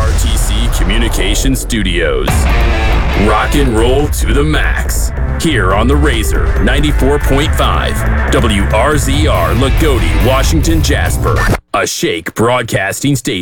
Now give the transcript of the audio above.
RTC Communication Studios. Rock and roll to the max. Here on the Razor 94.5, WRZR Lagodi, Washington, Jasper. A Shake Broadcasting Station.